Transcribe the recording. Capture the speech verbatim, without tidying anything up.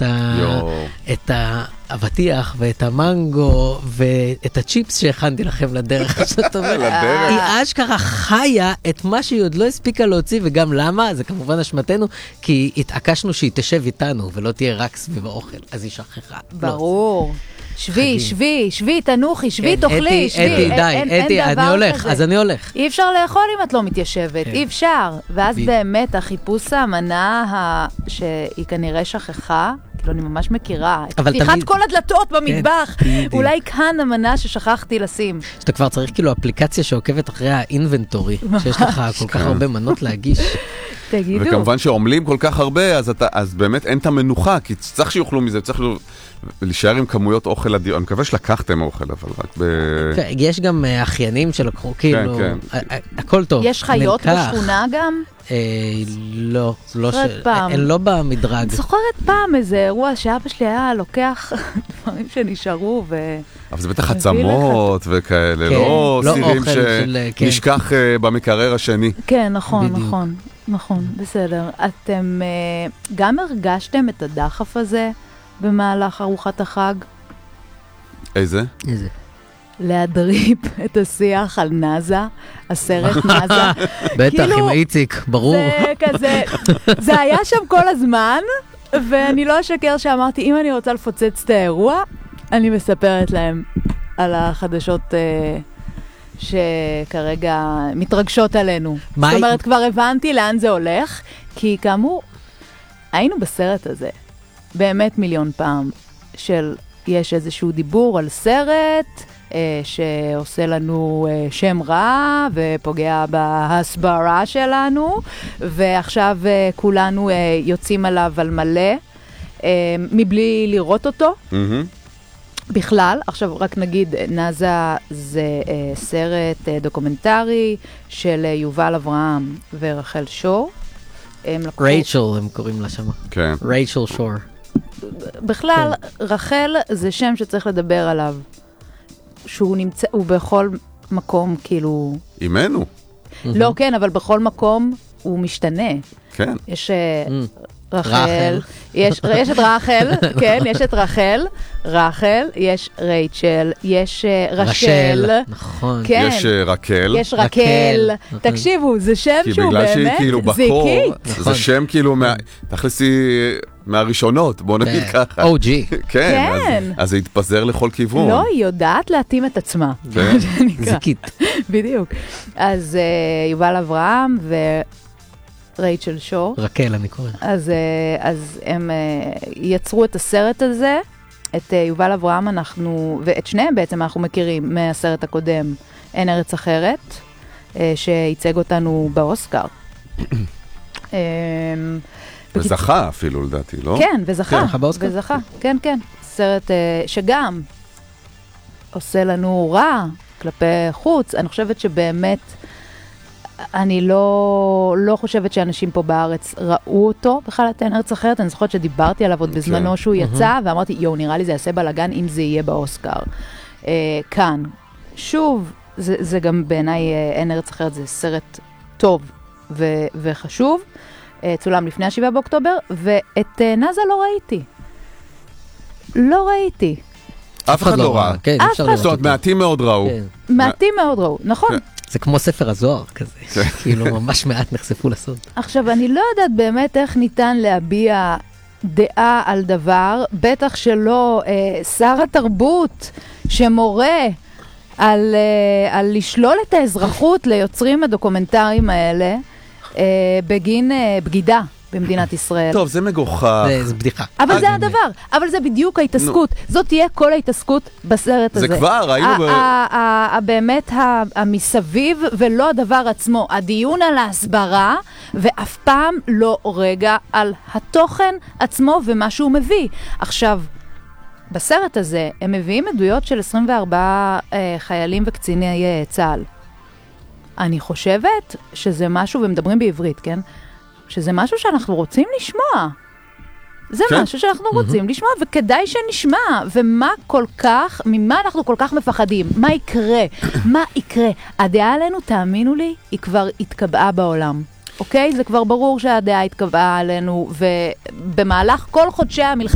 את ה... את האבטיח ואת המנגו ואת הצ'יפס שהכנתי לכם לדרך. זאת אומרת, היא אשכרה חיה את מה שהיא עוד לא הספיקה להוציא, וגם למה? זה כמובן אשמתנו, כי התעקשנו שהיא תשב איתנו ולא תהיה רק סביב האוכל, אז היא שכחה. ברור. שבי, שבי, שבי, תנוחי, שבי, תאכלי, שבי. אתי, די, אתי, אני הולך, אז אני הולך. אי אפשר לאכול אם את לא מתיישבת, אי אפשר. ואז באמת החיפוש המנה שהיא כנראה שכחה, כאילו אני ממש מכירה, את פתיחת כל הדלתות במטבח, אולי כאן המנה ששכחתי לשים. שאתה כבר צריך כאילו אפליקציה שעוקבת אחרי האינבנטורי, שיש לך כל כך הרבה מנות להגיש. תגידו. וכמובן שעומלים כל כך הרבה, אז באמת אין את המנוחה, כי צריך שיוכלו מזה, צריך להישאר עם כמויות אוכל אדיר. אני מקווה שלקחתם אוכל, אבל רק ב... יש גם אחיינים שלקחו, כאילו, הכל טוב. יש חיות בשכונה גם? לא, הן לא במדרג. זוכרת פעם איזה אירוע שאבא שלי היה לוקח דברים שנשארו ו... אבל זה בטח עצמות וכאלה, לא סירים שנשכח במקרר השני. כן, נכון, נכון, נכון, בסדר. אתם גם הרגשתם את הדחף הזה במהלך ארוחת החג? איזה? איזה? להדריפ את השיח על נאזה, הסרט נאזה. בטח, עם איציק, ברור. זה כזה, זה היה שם כל הזמן, ואני לא אשקר שאמרתי, אם אני רוצה לפוצץ את האירוע, אני מספרת להם על החדשות שכרגע מתרגשות עלינו. זאת אומרת, כבר הבנתי לאן זה הולך, כי כאמור, היינו בסרט הזה, באמת מיליון פעם, של יש איזשהו דיבור על סרט, שעושה לנו שם רע ופוגע בהסברה שלנו, ועכשיו כולנו יוצאים עליו על מלא, מבלי לראות אותו. בכלל, עכשיו רק נגיד, נאזה זה סרט דוקומנטרי של יובל אברהם ורחל שור. רייצ'ל הם קוראים לה שמה. כן. רייצ'ל שור. בכלל, רחל זה שם שצריך לדבר עליו. שהוא נמצא, הוא בכל מקום, כאילו... אימנו. לא, כן, אבל בכל מקום הוא משתנה. כן. יש רחל, יש את רחל, כן, יש את רחל, רחל, יש רייצ'ל, יש רשל. נכון. יש רקל. יש רקל. תקשיבו, זה שם שהוא באמת זיקית. כי בגלל שהיא כאילו בקור, זה שם כאילו, תכלסי... מהראשונות, בוא נגיד ככה. או ג'י. כן, אז זה יתפזר לכל כיוון. לא, היא יודעת להתאים את עצמה. זיקית. בדיוק. אז יובל אברהם ורייצ'ל שור. רקל, אני קורא. אז הם יצרו את הסרט הזה, את יובל אברהם אנחנו, ואת שניהם בעצם אנחנו מכירים מהסרט הקודם, אין ארץ אחרת, שייצג אותנו באוסקר. וזכה אפילו, לדעתי, לא? כן, וזכה. וזכה, כן, כן. סרט שגם עושה לנו רע כלפי חוץ. אני חושבת שבאמת, אני לא, לא חושבת שאנשים פה בארץ ראו אותו בכלל את אין ארץ אחרת. אני זוכרת שדיברתי עליו עוד בזמנו שהוא יצא, ואמרתי, יו, נראה לי זה יעשה בלגן אם זה יהיה באוסקר. כאן. שוב, זה, זה גם בעיניי אין ארץ אחרת, זה סרט טוב ו- וחשוב. צולם לפני השבעה באוקטובר, ואת נאזה לא ראיתי. לא ראיתי. אף אחד לא ראה. אף אחד. זאת אומרת, מעטים מאוד ראו. מעטים מאוד ראו, נכון. זה כמו ספר הזוהר כזה. כאילו ממש מעט נחשפו לסוד. עכשיו, אני לא יודעת באמת איך ניתן להביע דעה על דבר, בטח שלא שר התרבות שמורה על לשלול את האזרחות ליוצרים הדוקומנטריים האלה, בגין בגידה במדינת ישראל. טוב, זה מגוחך. זה בדיחה. אבל זה הדבר. אבל זה בדיוק ההתעסקות. זאת תהיה כל ההתעסקות בסרט הזה. זה כבר, היינו... באמת המסביב ולא הדבר עצמו. הדיון על ההסברה, ואף פעם לא רגע על התוכן עצמו ומה שהוא מביא. עכשיו, בסרט הזה הם מביאים עדויות של עשרים וארבעה חיילים וקציני צה"ל. אני חושבת שזה משהו, ומדברים בעברית, כן? שזה משהו שאנחנו רוצים לשמוע. זה כן. משהו שאנחנו mm-hmm. רוצים לשמוע, וכדאי שנשמע. ומה כל כך, ממה אנחנו כל כך מפחדים? מה יקרה? מה יקרה? הדעה עלינו, תאמינו לי, היא כבר התקבעה בעולם. אוקיי? זה כבר ברור שהדעה התקבעה עלינו, ובמהלך כל חודשי המלחמה,